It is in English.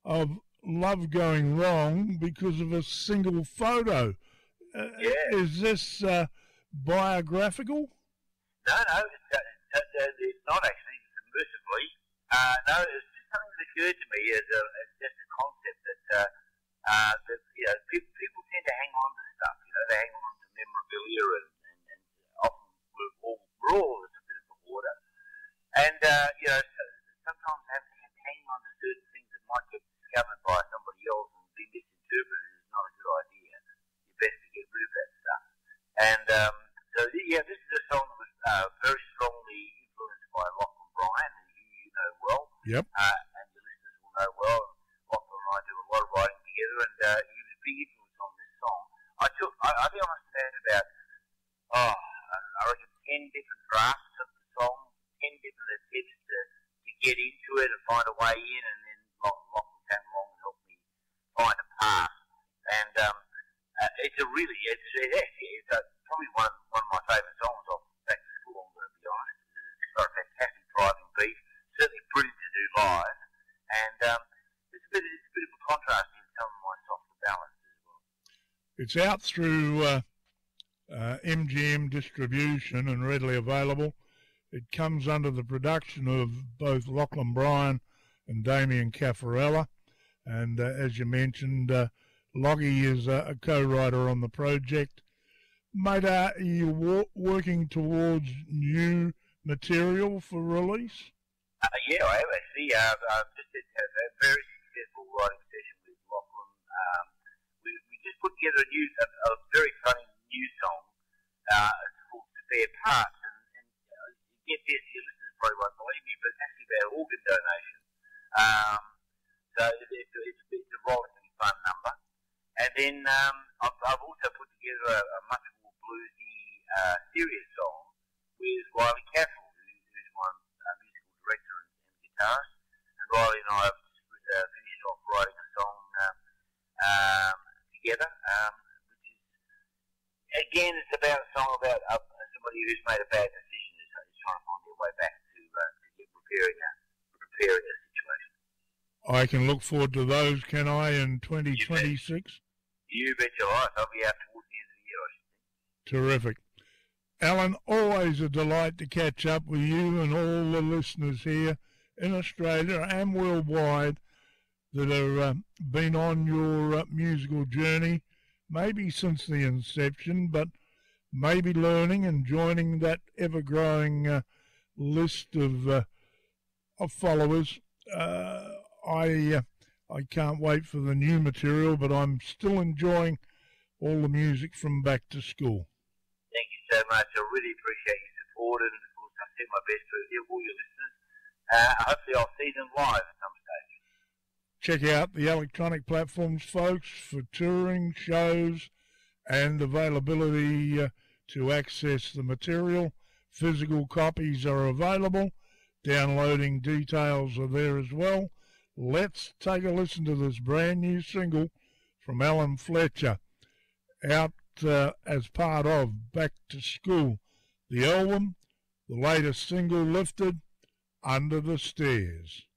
of love going wrong because of a single photo. Yeah. Is this biographical? No, it's not actually, mercifully. No, it's just something that occurred to me as just a concept that people tend to hang on to stuff. They hang on to memorabilia and often we're all a bit of the water. And sometimes hanging on to certain things that might get discovered by somebody else and be misinterpreted is not a good idea. You're best to get rid of that stuff. And this is a song that was very strongly influenced by Lachlan Bryan, who you know well. Yep. And your listeners will know well. Lachlan and I do a lot of writing together, and he was a big influence on this song. I think I must have had about, I reckon 10 different drafts of the song, 10 different attempts to get into it and find a way in, and then Lachlan came along and helped me find a path. And it's probably one of my favourite songs off Back to School, I'm going to be honest. It's got a fantastic driving beat, certainly brilliant to do live, and it's a bit of a contrast in some of my softer ballads as well. It's out through MGM distribution and readily available. It comes under the production of both Lachlan Bryan and Damien Caffarella, and as you mentioned, Loggy is a co-writer on the project. Mate, are you working towards new material for release? Yeah, I have actually. I've just had a very successful writing session with Lachlan. We just put together a very funny new song. It's called Spare Parts, and get this, your listeners probably won't believe me, but it's actually about organ donation. So it's a rollicking fun number. And then I've also put together a much more bluesy, serious song with Riley Caffrell, who's my musical director and guitarist. And Riley and I have finished off writing a song together, which is, again, it's about a song about somebody who's made a bad decision, is trying to find their way back to get repairing a situation. I can look forward to those, can I, in 2026? You bet your life. I'll be out towards the end of the year, I should think. Terrific. Alan, always a delight to catch up with you and all the listeners here in Australia and worldwide that have been on your musical journey, maybe since the inception, but maybe learning and joining that ever-growing list of followers. I can't wait for the new material, but I'm still enjoying all the music from Back to School. Thank you so much. I really appreciate your support, and of course I'll do my best to help all your listeners. Hopefully I'll see them live at some stage. Check out the electronic platforms, folks, for touring, shows, and availability to access the material. Physical copies are available. Downloading details are there as well. Let's take a listen to this brand new single from Alan Fletcher, out as part of Back to School, the album, the latest single, Lifted, Under the Stairs.